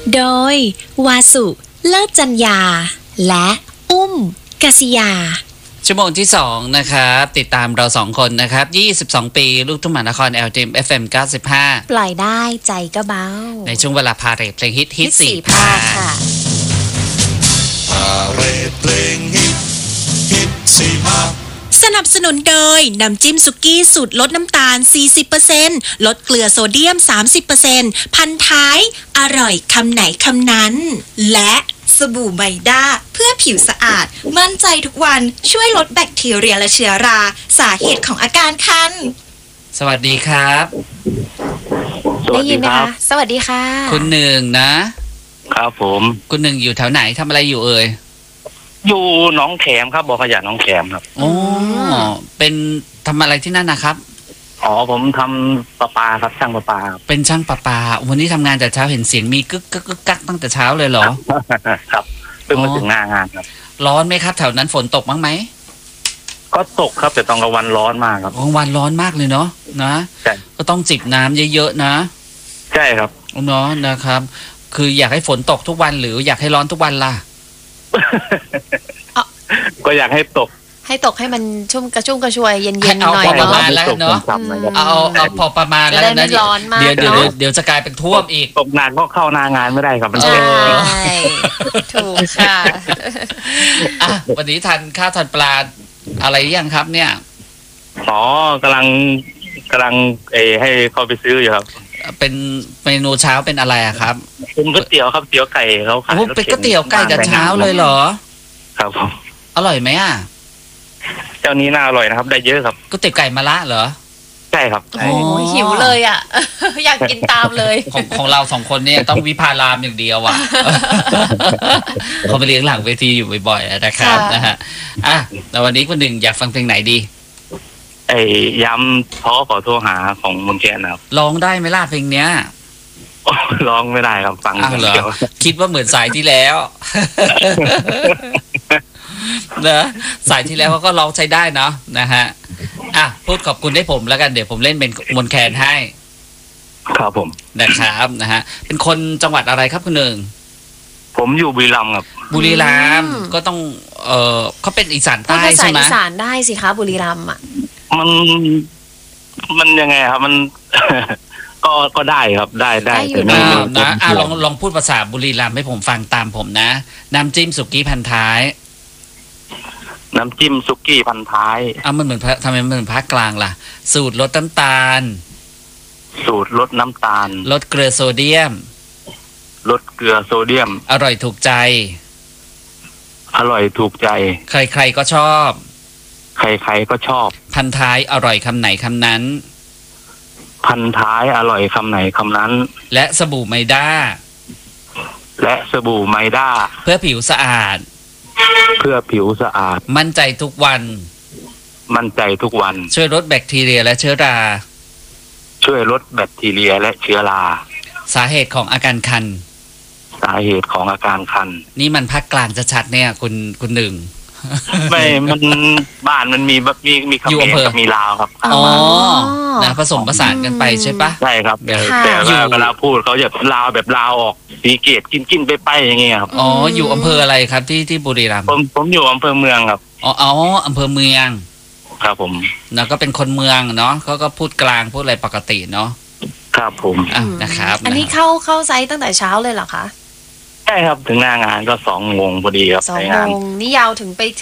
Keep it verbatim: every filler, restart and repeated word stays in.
โดยวาสุเลิศจัญญาและอุ้มกษิยาชั่วโมงที่สองนะครับติดตามเราสองคนนะครับยี่สิบสองปีลูกทุ่งมหานคร แอล ที เอ็ม เอฟ เอ็ม เก้าสิบห้าปล่อยได้ใจก็เบาในช่วงเวลาพาเรทเพลงฮิตฮิตสี่ภาคค่ะพาเรทเพลงฮิตฮิตสี่ภาคสนับสนุนโดยน้ำจิ้มสุกี้สูตรลดน้ำตาล สี่สิบเปอร์เซ็นต์ ลดเกลือโซเดียม สามสิบเปอร์เซ็นต์ พันท้ายอร่อยคำไหนคำนั้นและสบู่ไมด้าเพื่อผิวสะอาดมั่นใจทุกวันช่วยลดแบคทีเรียและเชื้อราสาเหตุของอาการคันสวัสดีครับได้ยินไหมคะสวัสดีค่ะคุณหนึ่งนะครับผมคุณหนึ่งอยู่แถวไหนทำอะไรอยู่เอ่ยอยู่หนองแขมครับบ่อขยะหนองแขมครับโอ้เป็นทำอะไรที่นั่นนะครับอ๋อผมทำประปาครับช่างประปาเป็นช่างประปาวันนี้ทำงานแต่เช้าเห็นเสียงมีกึกกึกกึกกักตั้งแต่เช้าเลยเหรอครับเพิ่งมาถึงหน้างานครับร้อนไหมครับแถวนั้นฝนตกบ้างไหมก็ตกครับแต่ตอนกลางวันร้อนมากครับกลางวันร้อนมากเลยเนาะนะก็ต้องจิบน้ำเยอะๆนะใช่ครับเนาะนะครับคืออยากให้ฝนตกทุกวันหรืออยากให้ร้อนทุกวันล่ะก็อยากให้ตกให้ตกให้มันชุ่มกระชุ่มกระชวยเย็นๆหน่อยเนาะเอาพอประมาณแล้วเนาะเอาเอาพอประมาณแล้วนะเดี๋ยวเดี๋ยวเดี๋ยวจะกลายเป็นท่วมอีกตกนานก็เข้าหน้างานไม่ได้ครับมันใช่ถูกค่ะอ่ะวันนี้ทานข้าวทานปลาอะไรยังครับเนี่ยอ๋อกำลังกำลังเอให้เขาไปซื้ออยู่ครับเป็นเมนูเช้าเป็นอะไรอะครับเป็นก๋วยเตี๋ยวครับเตี๋ยวไก่เขาขายเป็นก๋วยเตี๋ยวไก่แต่เช้าเลยเหรอครับผมอร่อยไหมอ่ะเจ้านี้น่าอร่อยนะครับได้เยอะครับก๋วยเตี๋ยวไก่มะระเหรอใช่ครับโอ้หิวเลยอ่ะอยากกินตามเลยของของเราสองคนเนี่ยต้องวิภารามอย่างเดียวอ่ะเขาไปเลี้ยงหลังเวทีอยู่บ่อยๆนะครับนะฮะอ่ะแล้ววันนี้คนหนึ่งอยากฟังเพลงไหนดีไอ้ย้ำท้อขอโทรหาของมนแคนครับร้องได้ไหมล่ะเพลงเนี้ยร้องไม่ได้ครับฟังเดียวคิดว่าเหมือนสายที่แล้วนะสายที่แล้วเขาก็ร้องใช้ได้เนาะนะฮะอ่ะพูดขอบคุณให้ผมแล้วกันเดี๋ยวผมเล่นเป็นมนแคนให้ครับผมนะครับนะฮะเป็นคนจังหวัดอะไรครับคุณหนึ่งผมอยู่บุรีรัมย์ครับบุรีรัมย์ก็ต้องเออเขาเป็นอีสานใต้ใช่ไหมอีสานได้สิคะบุรีรัมย์อ่ะมันมันยังไงครับมันก็ก็ได้ครับได้ได้แต่ไม่นะอ่ะลองลองพูดภาษาบุรีรัมย์ให้ผมฟังตามผมนะน้ำจิ้มสุกี้พันท้ายน้ำจิ้มสุกี้พันท้ายอ่ะมันเหมือนทำไมมันเหมือนภาคกลางล่ะสูตรลดน้ำตาลสูตรลดน้ำตาลลดเกลือโซเดียมลดเกลือโซเดียมอร่อยถูกใจอร่อยถูกใจใครๆก็ชอบใครๆก็ชอบพันท้ายอร่อยคำไหนคำนั้นพันท้ายอร่อยคำไหนคำนั้นและสบู่ไมด้าและสบู่ไมด้าเพื่อผิวสะอาดเพื่อผิวสะอาดมั่นใจทุกวันมั่นใจทุกวันช่วยลดแบคทีเรียและเชื้อราช่วยลดแบคทีเรียและเชื้อราสาเหตุของอาการคันสาเหตุของอาการคันนี่มันภาคกลางชัดๆเนี่ยคุณคุณหนึ่งไม่มันบ้านมันมีมีมีคำเขมรกับมีลาวครับอ๋อนะผสมผสานกันไปใช่ปะใช่ครับแต่เวลาพูดเขาจะลาวแบบลาวออกสีเกตกินกินไปไปอย่างเงี้ยครับอ๋ออยู่อำเภออะไรครับที่ที่บุรีรัมย์ผมผมอยู่อำเภอเมืองครับอ๋ออ๋ออำเภอเมืองครับผมแล้วก็เป็นคนเมืองเนาะเขาก็พูดกลางพูดอะไรปกติเนาะครับผมอ่ะนะครับอันนี้เข้าเข้าไซต์ตั้งแต่เช้าเลยเหรอคะใช่ครับถึงหน้างานก็สองโมงพอดีครับสองโมงนี่ยาวถึงไป